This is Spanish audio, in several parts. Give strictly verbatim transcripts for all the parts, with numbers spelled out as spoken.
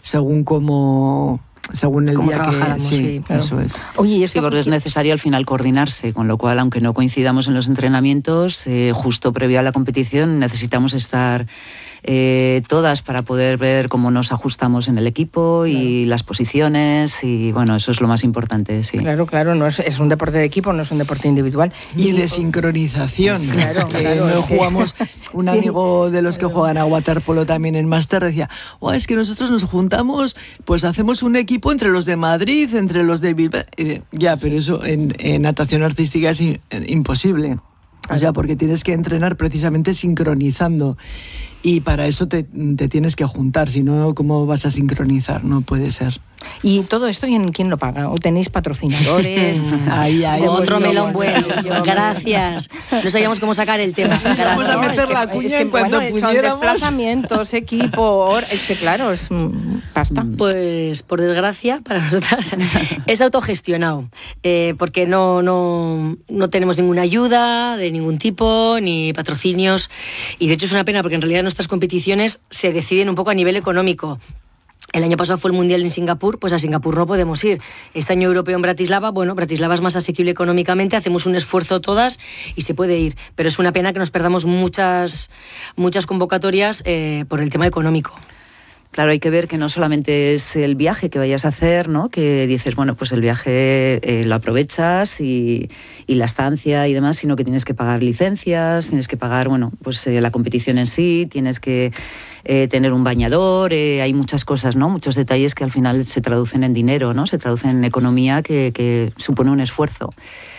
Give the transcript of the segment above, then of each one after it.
según cómo... según el Como día que sí, sí, claro. Eso es. Oye, ¿y Sí, porque es necesario al final coordinarse, con lo cual, aunque no coincidamos en los entrenamientos, eh, justo previo a la competición necesitamos estar eh, todas para poder ver cómo nos ajustamos en el equipo y claro. las posiciones, y bueno, eso es lo más importante, sí. Claro, claro, no es, es un deporte de equipo, no es un deporte individual. Y, y de sincronización. Sí, claro, que claro. No jugamos, un sí, amigo de los que juegan a waterpolo también en máster decía, oh, es que nosotros nos juntamos, pues hacemos un equipo entre los de Madrid, entre los de Bilbao. Eh, ya, pero eso en, en natación artística es in, imposible. O sea, porque tienes que entrenar precisamente sincronizando. Y para eso te, te tienes que juntar, si no, ¿cómo vas a sincronizar? No puede ser. ¿Y todo esto quién lo paga? ¿O tenéis patrocinadores? Ahí, ahí, Otro melón bueno. Gracias. No sabíamos cómo sacar el tema. Vamos a meter la cuña es que, en cuanto bueno, pudiéramos. Son desplazamientos, equipo, es que claro, es mmm, pasta. Pues por desgracia para nosotras es autogestionado, eh, porque no, no, no tenemos ninguna ayuda de ningún tipo, ni patrocinios, y de hecho es una pena porque en realidad nuestras competiciones se deciden un poco a nivel económico. El año pasado fue el Mundial en Singapur, pues a Singapur no podemos ir. Este año europeo en Bratislava, bueno, Bratislava es más asequible económicamente, hacemos un esfuerzo todas y se puede ir. Pero es una pena que nos perdamos muchas, muchas convocatorias eh, por el tema económico. Claro, hay que ver que no solamente es el viaje que vayas a hacer, ¿no? Que dices, bueno, pues el viaje eh, lo aprovechas y, y la estancia y demás, sino que tienes que pagar licencias, tienes que pagar, bueno, pues eh, la competición en sí, tienes que eh, tener un bañador, eh, hay muchas cosas, ¿no? Muchos detalles que al final se traducen en dinero, ¿no? Se traducen en economía que, que supone un esfuerzo.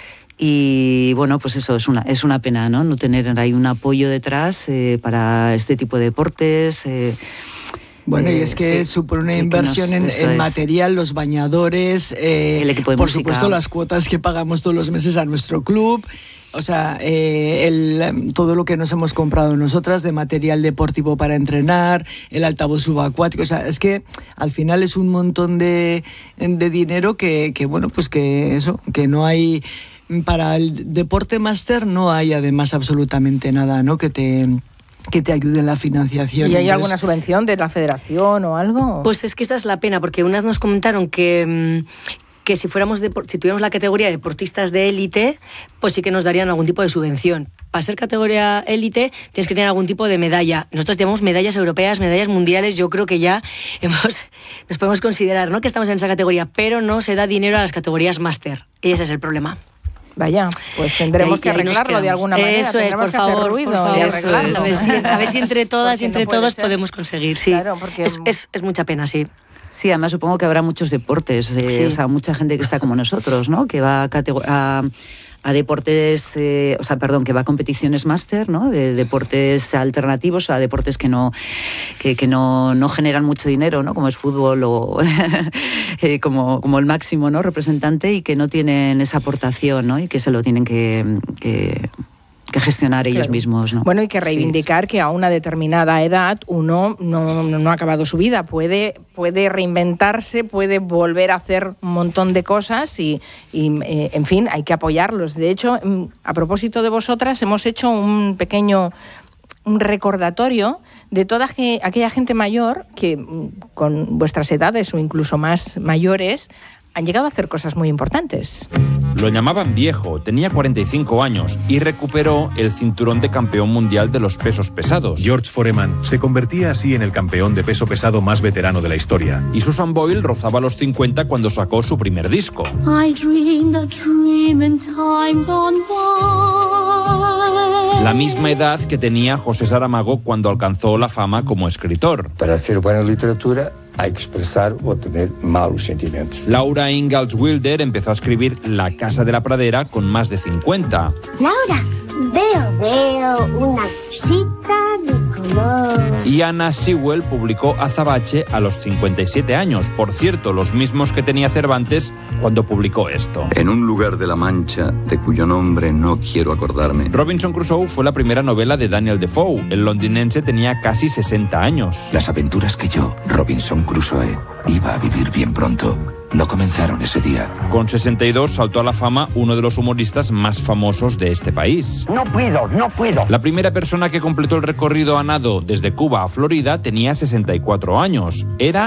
Y bueno, pues eso es una, es una pena, ¿no? No tener ahí un apoyo detrás eh, para este tipo de deportes. Eh, Bueno, y es que sí, supone una que, inversión que nos, en, en material, los bañadores, eh, el equipo de por música. Supuesto las cuotas que pagamos todos los meses a nuestro club, o sea, eh, el, todo lo que nos hemos comprado nosotras de material deportivo para entrenar, el altavoz subacuático, o sea, es que al final es un montón de, de dinero que, que, bueno, pues que eso, que no hay, para el deporte máster no hay además absolutamente nada, ¿no? Que te... que te ayude en la financiación. ¿Y hay Entonces, alguna subvención de la federación o algo? Pues es que esa es la pena, porque una vez nos comentaron que, que si fuéramos de, si tuviéramos la categoría de deportistas de élite, pues sí que nos darían algún tipo de subvención. Para ser categoría élite tienes que tener algún tipo de medalla. Nosotros tenemos medallas europeas, medallas mundiales, yo creo que ya hemos, nos podemos considerar, ¿no?, que estamos en esa categoría, pero no se da dinero a las categorías máster, y ese es el problema. Vaya, pues tendremos ahí, que arreglarlo de alguna manera. Eso es, por favor, ruido por favor, y arreglarlo. A ver, si, a ver si entre todas y entre no todos ser. podemos conseguir, sí. Claro, porque es, es, es mucha pena, sí. Sí, además supongo que habrá muchos deportes, eh, sí. o sea, mucha gente que está como nosotros, ¿no? Que va a, a, a deportes, eh, o sea, perdón, que va a competiciones máster, ¿no? De deportes alternativos, o sea, deportes que no que, que no, no generan mucho dinero, ¿no? Como es fútbol o eh, como, como el máximo, ¿no?, representante, y que no tienen esa aportación, ¿no? Y que se lo tienen que... que que gestionar ellos claro. mismos, ¿no? Bueno, hay que reivindicar sí, sí. que a una determinada edad uno no, no, no ha acabado su vida, puede, puede reinventarse, puede volver a hacer un montón de cosas y, y eh, en fin, hay que apoyarlos. De hecho, a propósito de vosotras, hemos hecho un pequeño un recordatorio de toda que, aquella gente mayor que con vuestras edades o incluso más mayores han llegado a hacer cosas muy importantes. Lo llamaban viejo, tenía cuarenta y cinco años y recuperó el cinturón de campeón mundial de los pesos pesados. George Foreman se convertía así en el campeón de peso pesado más veterano de la historia. Y Susan Boyle rozaba los cincuenta cuando sacó su primer disco. I dreamed a dream in time gone by. La misma edad que tenía José Saramago cuando alcanzó la fama como escritor. Para hacer buena literatura hay que expresar o tener malos sentimientos. Laura Ingalls Wilder empezó a escribir La casa de la pradera con más de cincuenta. Laura, veo, veo una cosita de color. Y Anna Sewell publicó Azabache a los cincuenta y siete años. Por cierto, los mismos que tenía Cervantes cuando publicó esto. En un lugar de la Mancha, de cuyo nombre no quiero acordarme. Robinson Crusoe fue la primera novela de Daniel Defoe. El londinense tenía casi sesenta años. Las aventuras que yo, Robinson Crusoe, iba a vivir bien pronto, no comenzaron ese día. Con sesenta y dos saltó a la fama uno de los humoristas más famosos de este país. No puedo, no puedo. La primera persona que completó el recorrido a nado desde Cuba a Florida tenía sesenta y cuatro años. Era